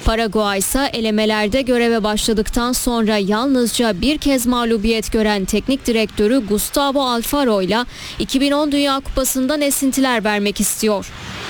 Paraguay ise elemelerde göreve başladıktan sonra yalnızca bir kez mağlubiyet gören teknik direktörü Gustavo Alfaro ile 2010 Dünya Kupası'ndan esintiler vermek istiyor.